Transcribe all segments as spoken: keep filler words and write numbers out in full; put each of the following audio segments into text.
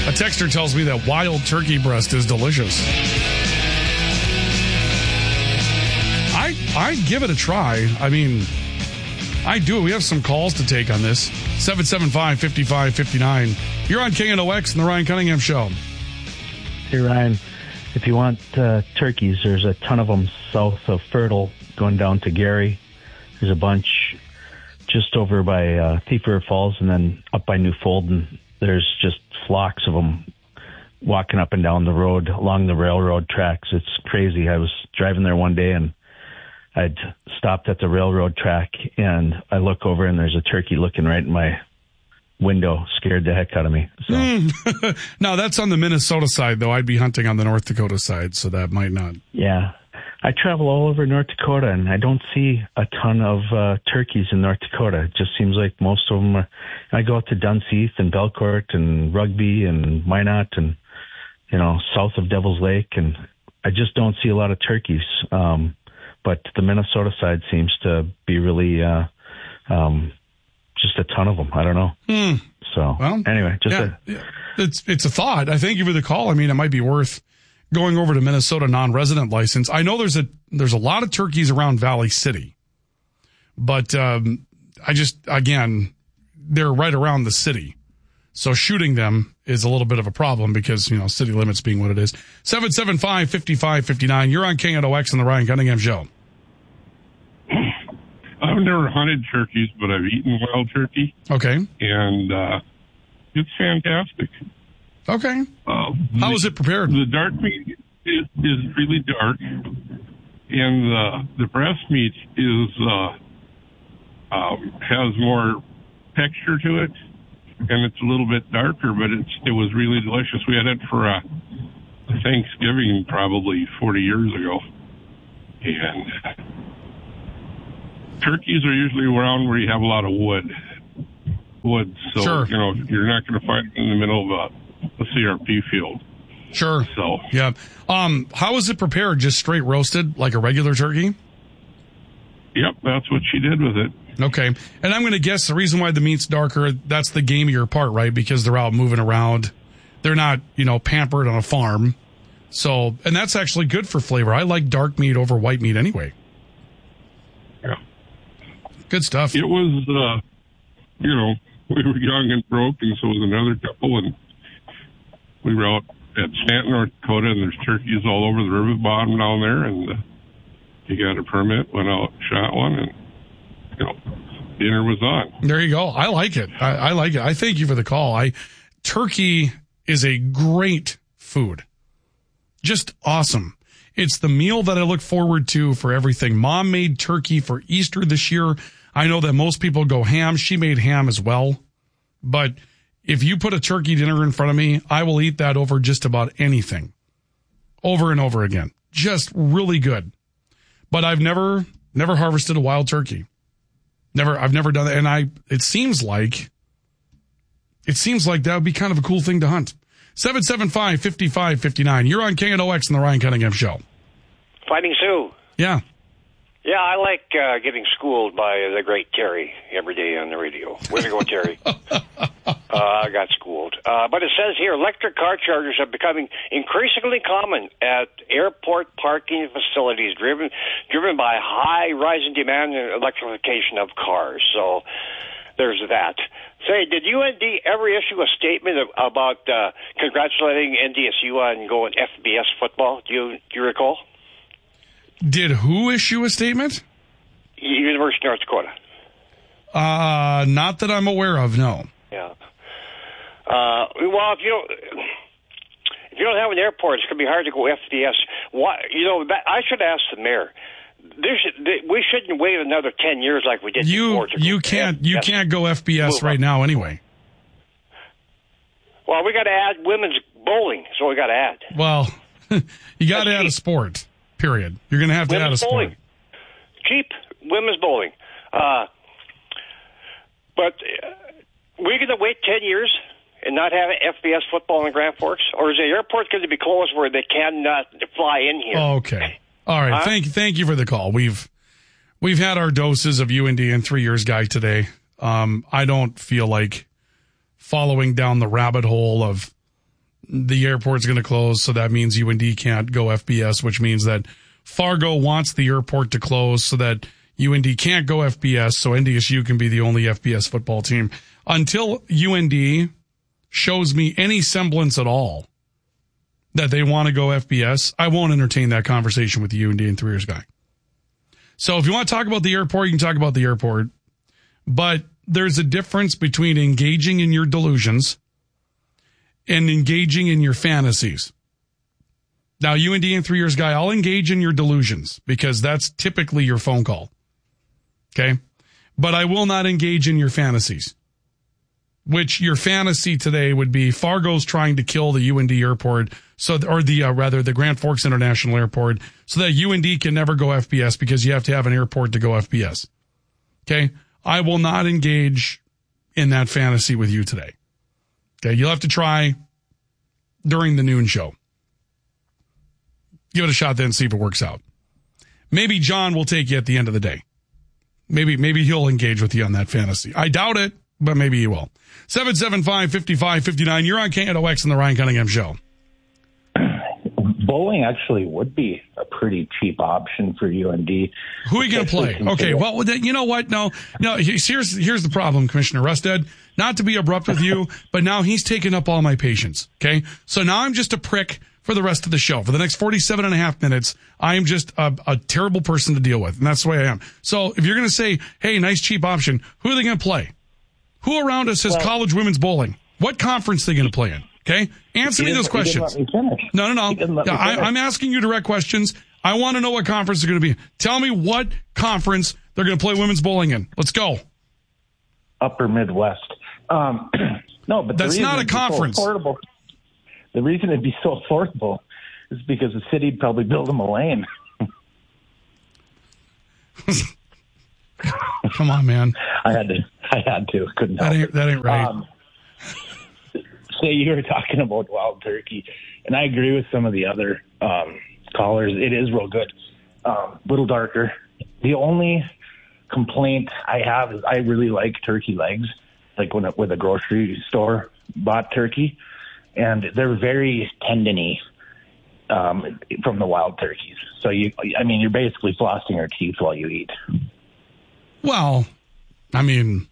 A texter tells me that wild turkey breast is delicious. I I'd give it a try. I mean, I do. We have some calls to take on this. seven seven five, five five five nine. You're on K N O X and the Ryan Cunningham Show. Hey, Ryan. If you want uh, turkeys, there's a ton of them south of Fertile going down to Gary. There's a bunch just over by uh, Thief River Falls and then up by New Fulton. There's just flocks of them walking up and down the road along the railroad tracks. It's crazy. I was driving there one day and I'd stopped at the railroad track and I look over and there's a turkey looking right in my window. Scared the heck out of me. So. Mm. No, that's on the Minnesota side, though. I'd be hunting on the North Dakota side, so that might not. Yeah. I travel all over North Dakota, and I don't see a ton of uh, turkeys in North Dakota. It just seems like most of them are... I go out to Dunseith and Belcourt and Rugby and Minot and, you know, south of Devil's Lake, and I just don't see a lot of turkeys. Um, but the Minnesota side seems to be really... Uh, um, just a ton of them. I don't know. Hmm. So, well, anyway, just yeah, a... Yeah. It's, it's a thought. I thank you for the call. I mean, it might be worth... going over to Minnesota non-resident license. I know there's a there's a lot of turkeys around Valley City, but um, I just, again, they're right around the city. So shooting them is a little bit of a problem because, you know, city limits being what it is. seven seven five, five five five nine. You're on K N O X and the Ryan Cunningham Show. I've never hunted turkeys, but I've eaten wild turkey. Okay. And uh, it's fantastic. Okay. Uh, How the, is it prepared? The dark meat is, is really dark, and the the breast meat is uh, uh, has more texture to it, and it's a little bit darker, but it's it was really delicious. We had it for a, a Thanksgiving probably forty years ago, and turkeys are usually around where you have a lot of wood. Wood, so sure. you know you're not going to find it in the middle of a a C R P field. Sure. So yeah. Um, how is it prepared? Just straight roasted like a regular turkey? Yep, that's what she did with it. Okay. And I'm going to guess the reason why the meat's darker, that's the gamier part, right? Because they're out moving around. They're not, you know, pampered on a farm. So, and that's actually good for flavor. I like dark meat over white meat anyway. Yeah. Good stuff. It was, uh, you know, we were young and broke, and so was another couple, and we were out at Stanton, North Dakota, and there's turkeys all over the river bottom down there, and uh, he got a permit, went out, shot one, and, you know, dinner was on. There you go. I like it. I, I like it. I thank you for the call. I Turkey is a great food. Just awesome. It's the meal that I look forward to for everything. Mom made turkey for Easter this year. I know that most people go ham. She made ham as well. But if you put a turkey dinner in front of me, I will eat that over just about anything. Over and over again. Just really good. But I've never, never harvested a wild turkey. Never, I've never done that. And I, it seems like, it seems like that would be kind of a cool thing to hunt. seven seven five, five five five nine. You're on K N O X and the Ryan Cunningham Show. Fighting Sioux. Yeah. Yeah, I like uh, getting schooled by the great Terry every day on the radio. Way to go, Terry. uh, I got schooled. Uh, but it says here, electric car chargers are becoming increasingly common at airport parking facilities, driven driven by high rising demand and electrification of cars. So there's that. Say, did U N D ever issue a statement of, about uh, congratulating N D S U on going F B S football? Do you, do you recall? Did who issue a statement? University of North Dakota. Uh, not that I'm aware of, no. Yeah. Uh, well, if you don't, if you don't have an airport, it's going to be hard to go F B S. Why? You know, that, I should ask the mayor. There should, they, we shouldn't wait another ten years like we did you, before. To you can't. You can't go F B S right now, anyway. Well, we got to add women's bowling, so we got to add. Well, you got to add a sport. Period. You're going to have to women's add a sport. Bowling. Cheap women's bowling. Uh, but uh, we're going to wait ten years and not have F B S football in Grand Forks, or is the airport going to be closed where they cannot fly in here? Okay. All right. Huh? Thank thank you for the call. We've we've had our doses of U N D and three years guy today. Um, I don't feel like following down the rabbit hole of the airport's going to close, so that means U N D can't go F B S, which means that Fargo wants the airport to close so that U N D can't go F B S, so N D S U can be the only F B S football team. Until U N D shows me any semblance at all that they want to go F B S, I won't entertain that conversation with the U N D and Three Years guy. So if you want to talk about the airport, you can talk about the airport. But there's a difference between engaging in your delusions and engaging in your fantasies. Now, U N D and Three Years guy, I'll engage in your delusions because that's typically your phone call. Okay? But I will not engage in your fantasies, which your fantasy today would be Fargo's trying to kill the U N D airport, so or the uh, rather the Grand Forks International Airport, so that U N D can never go F B S because you have to have an airport to go F B S. Okay? I will not engage in that fantasy with you today. Okay? You'll have to try during the noon show. Give it a shot then, see if it works out. Maybe John will take you at the end of the day. Maybe maybe he'll engage with you on that fantasy. I doubt it, but maybe he will. seven seven five, five five five nine. You're on K N O X and the Ryan Cunningham Show. Bowling actually would be a pretty cheap option for U N D. Who are you going to play? Okay, well, you know what? No, no. Here's here's the problem, Commissioner Rusted. Not to be abrupt with you, but now he's taken up all my patience. Okay, so now I'm just a prick for the rest of the show. For the next forty-seven and a half minutes, I am just a, a terrible person to deal with, and that's the way I am. So if you're going to say, "Hey, nice cheap option," who are they going to play? Who around us has well, college women's bowling? What conference are they going to play in? Okay? Answer me those questions. Me no, no, no. Yeah, I, I'm asking you direct questions. I want to know what conference they're going to be. Tell me what conference they're going to play women's bowling in. Let's go. Upper Midwest. Um, no, but that's not a conference. So affordable, the reason it'd be so affordable is because the city'd probably build them a lane. Come on, man. I had to. I had to. Couldn't help that ain't, it. That ain't right. Um, say you were talking about wild turkey, and I agree with some of the other um, callers. It is real good. A um, little darker. The only complaint I have is I really like turkey legs, like when it, with a grocery store bought turkey, and they're very tendony um, from the wild turkeys. So you, I mean, you're basically flossing your teeth while you eat. Well, I mean,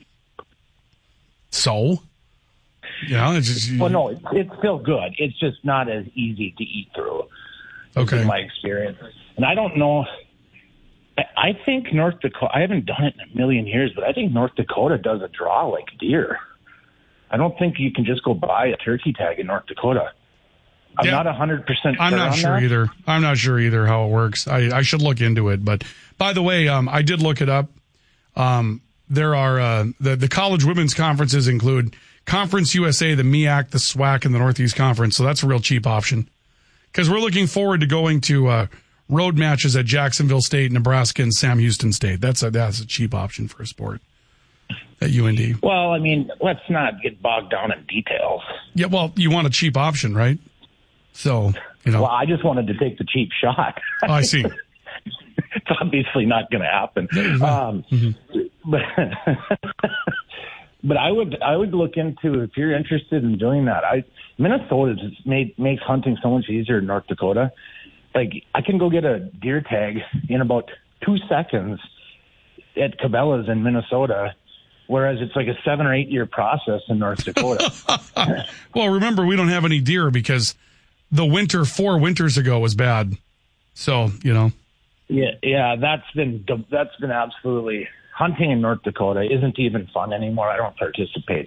so, you know, it's just, well, no, it's, it's still good. It's just not as easy to eat through. Okay. In my experience. And I don't know. I, I think North Dakota, I haven't done it in a million years, but I think North Dakota does a draw like deer. I don't think you can just go buy a turkey tag in North Dakota. I'm yeah. not one hundred percent sure I'm not on sure that. either. I'm not sure either how it works. I, I should look into it. But by the way, um, I did look it up. Um, there are, uh, the, the college women's conferences include Conference U S A, the M E A C, the SWAC, and the Northeast Conference. So that's a real cheap option. Because we're looking forward to going to uh, road matches at Jacksonville State, Nebraska, and Sam Houston State. That's a, that's a cheap option for a sport at U N D. Well, I mean, let's not get bogged down in details. Yeah, well, you want a cheap option, right? So, you know. Well, I just wanted to take the cheap shot. Oh, I see. It's obviously not going to happen. Um, mm-hmm. But but I would I would look into, if you're interested in doing that. I Minnesota just made makes hunting so much easier in North Dakota. Like, I can go get a deer tag in about two seconds at Cabela's in Minnesota, whereas it's like a seven or eight year process in North Dakota. Well, remember, we don't have any deer because the winter four winters ago was bad. So, you know. Yeah, yeah, that's been that's been absolutely, hunting in North Dakota isn't even fun anymore. I don't participate.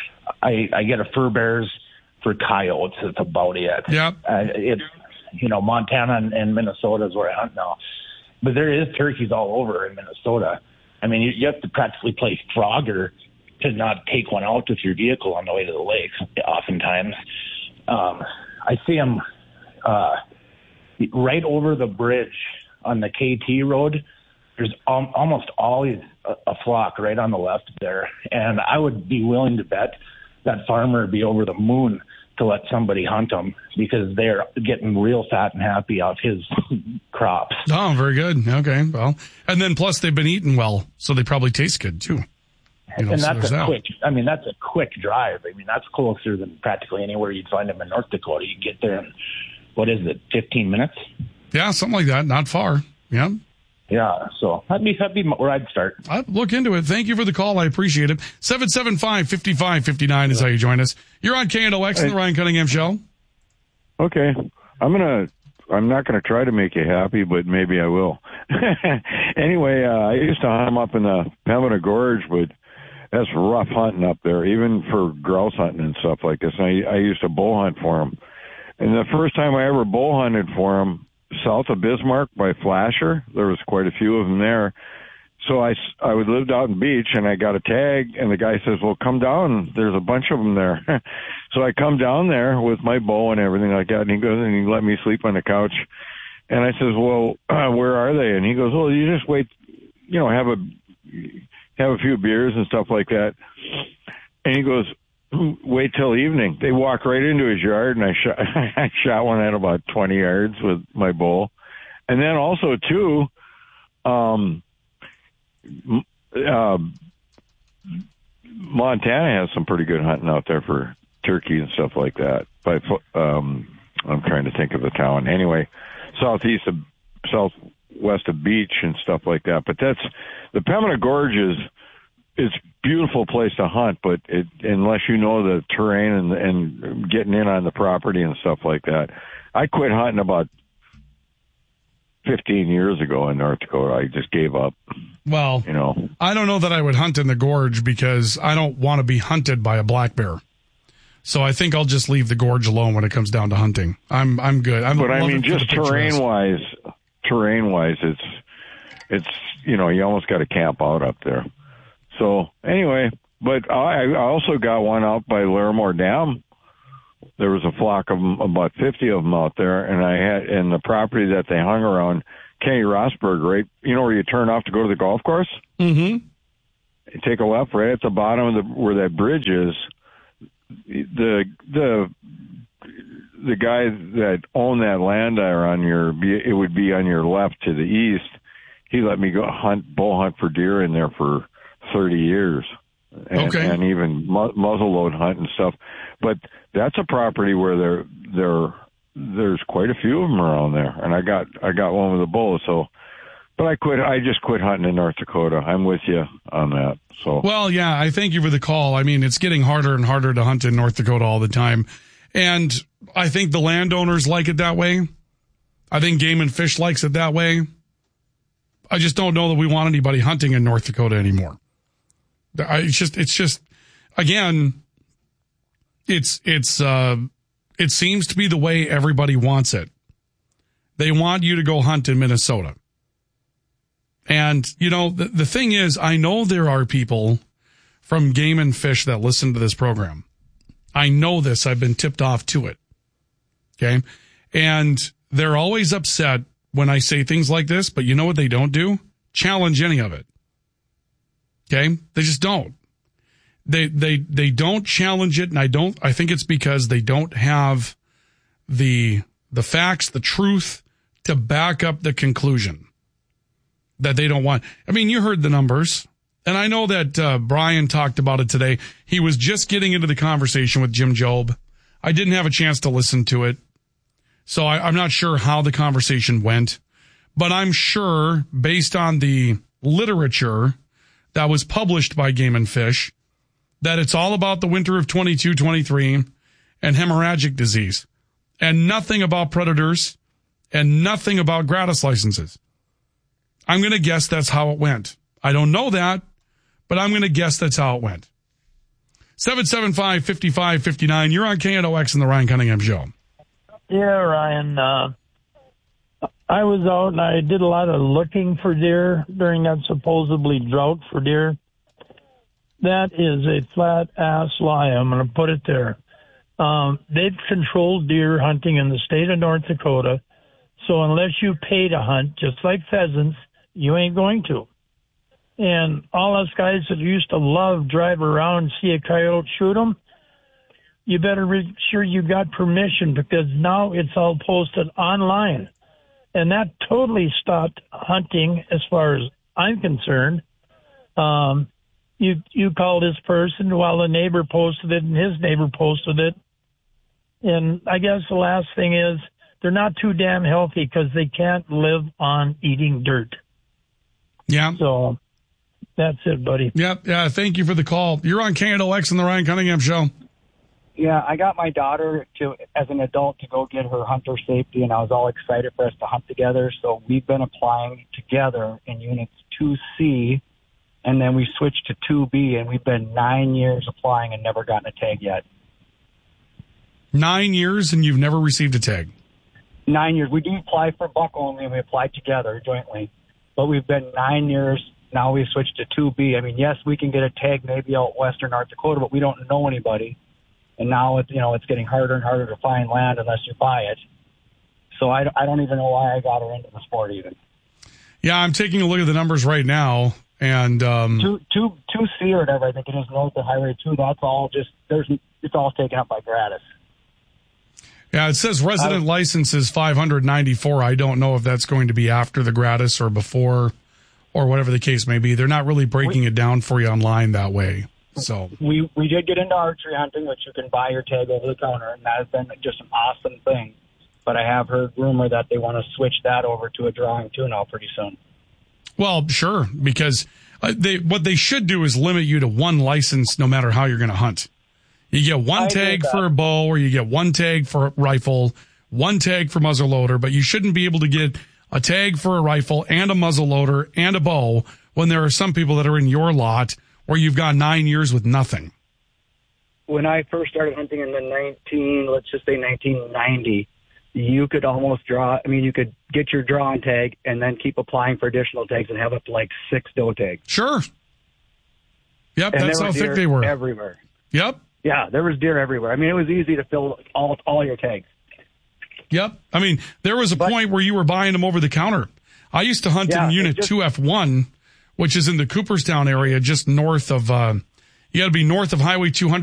I I get a fur bears for coyotes. That's about it. Yeah. Uh, it, you know, Montana and, and Minnesota is where I hunt now, but there is turkeys all over in Minnesota. I mean, you, you have to practically play Frogger to not take one out with your vehicle on the way to the lake. Oftentimes, um, I see them uh, right over the bridge on the K T road. There's um, almost always a, a flock right on the left there. And I would be willing to bet that farmer would be over the moon to let somebody hunt them because they're getting real fat and happy off his crops. Oh, very good. Okay. Well, and then plus they've been eating well, so they probably taste good too. You know, and so that's there's a that. quick, I mean, that's a quick drive. I mean, that's closer than practically anywhere you'd find them in North Dakota. You get there in, what is it, fifteen minutes? Yeah, something like that. Not far. Yeah. Yeah, so that'd be, that'd be where I'd start. I'd look into it. Thank you for the call. I appreciate it. seven seven five, five five five nine is how you join us. You're on K N O X and the Ryan Cunningham Show. Okay. I'm going to, I'm not going to try to make you happy, but maybe I will. Anyway, uh, I used to hunt them up in the Pembina Gorge, but that's rough hunting up there, even for grouse hunting and stuff like this. And I, I used to bow hunt for them. And the first time I ever bow hunted for them, south of Bismarck by Flasher, there was quite a few of them there. So I, I lived out in Beach, and I got a tag, and the guy says, well, come down. There's a bunch of them there. So I come down there with my bow and everything like that, and he goes, and he let me sleep on the couch. And I says, well, uh, where are they? And he goes, well, you just wait, you know, have a have a few beers and stuff like that. And he goes, wait till evening. They walk right into his yard, and I shot, I shot one at about twenty yards with my bow. And then also, too, um, uh, Montana has some pretty good hunting out there for turkey and stuff like that. But um, I'm trying to think of the town. Anyway, southeast of, southwest of Beach and stuff like that. But that's, the Pembina Gorge is, it's a beautiful place to hunt, but it, unless you know the terrain and, and getting in on the property and stuff like that. I quit hunting about fifteen years ago in North Dakota. I just gave up. Well, you know, I don't know that I would hunt in the gorge because I don't want to be hunted by a black bear. So I think I'll just leave the gorge alone when it comes down to hunting. I'm I'm good. I'm but I mean, just terrain wise, terrain wise, it's it's you know, you almost got to camp out up there. So anyway, but I, I also got one out by Larimore Dam. There was a flock of them, about fifty of them out there, and I had and the property that they hung around Kenny Rosberg, right? You know where you turn off to go to the golf course? Mm-hmm. You take a left right at the bottom of the where that bridge is. The the the guy that owned that land there on your it would be on your left to the east. He let me go hunt bow hunt for deer in there for thirty years, and, okay. and even mu- muzzleload hunt and stuff. But that's a property where there there there's quite a few of them around there, and I got I got one with a bow. So, but I quit. I just quit hunting in North Dakota. I'm with you on that. So well, yeah, I thank you for the call. I mean, it's getting harder and harder to hunt in North Dakota all the time, and I think the landowners like it that way. I think Game and Fish likes it that way. I just don't know that we want anybody hunting in North Dakota anymore. I, it's just, it's just, again, it's, it's, uh, it seems to be the way everybody wants it. They want you to go hunt in Minnesota. And, you know, the, the thing is, I know there are people from Game and Fish that listen to this program. I know this. I've been tipped off to it. Okay. And they're always upset when I say things like this, but you know what they don't do? Challenge any of it. Okay? They just don't. They, they, they don't challenge it. And I don't, I think it's because they don't have the, the facts, the truth to back up the conclusion that they don't want. I mean, you heard the numbers, and I know that uh, Brian talked about it today. He was just getting into the conversation with Jim Jobe. I didn't have a chance to listen to it, so I, I'm not sure how the conversation went, but I'm sure based on the literature that was published by Game and Fish that it's all about the winter of twenty-two twenty-three and hemorrhagic disease and nothing about predators and nothing about gratis licenses. I'm going to guess that's how it went. I don't know that, but I'm going to guess that's how it went. seven seven five, five five five nine. You're on K N O X and the Ryan Cunningham Show. Yeah, Ryan. Uh, I was out and I did a lot of looking for deer during that supposedly drought for deer. That is a flat ass lie. I'm going to put it there. Um, they've controlled deer hunting in the state of North Dakota. So unless you pay to hunt, just like pheasants, you ain't going to. And all us guys that used to love drive around and see a coyote shoot them, you better be sure you got permission because now it's all posted online. And that totally stopped hunting as far as I'm concerned. Um, you you call this person while the neighbor posted it and his neighbor posted it. And I guess the last thing is they're not too damn healthy because they can't live on eating dirt. Yeah. So that's it, buddy. Yep. Yeah. Thank you for the call. You're on K N O X and the Ryan Cunningham Show. Yeah, I got my daughter to, as an adult, to go get her hunter safety, and I was all excited for us to hunt together. So we've been applying together in units two C, and then we switched to two B, and we've been nine years applying and never gotten a tag yet. Nine years, and you've never received a tag? Nine years. We do apply for buck only, and we apply together jointly. But we've been nine years. Now we've switched to two B. I mean, yes, we can get a tag maybe out western North Dakota, but we don't know anybody. And now it's, you know, it's getting harder and harder to find land unless you buy it. So I, I don't even know why I got her into the sport even. Yeah, I'm taking a look at the numbers right now. And um, two, two, two C or whatever, I think it is north of Highway two. That's all just, there's, it's all taken up by gratis. Yeah, it says resident uh, license is five hundred ninety-four. I don't know if that's going to be after the gratis or before or whatever the case may be. They're not really breaking we, it down for you online that way. So we we did get into archery hunting, which you can buy your tag over the counter, and that has been just an awesome thing. But I have heard rumor that they want to switch that over to a drawing too now pretty soon. Well, sure, because uh, they what they should do is limit you to one license no matter how you're going to hunt. You get one I tag for a bow, or you get one tag for a rifle, one tag for muzzleloader, but you shouldn't be able to get a tag for a rifle and a muzzleloader and a bow when there are some people that are in your lot where you've got nine years with nothing. When I first started hunting in the nineteen, let's just say nineteen ninety, you could almost draw, I mean, you could get your drawing tag and then keep applying for additional tags and have up to like six doe tags. Sure. Yep, and that's how thick they were. Everywhere. Yep. Yeah, there was deer everywhere. I mean, it was easy to fill all all your tags. Yep. I mean, there was a but, point where you were buying them over the counter. I used to hunt yeah, in Unit just, two F one, which is in the Cooperstown area, just north of, uh, you got to be north of Highway two hundred.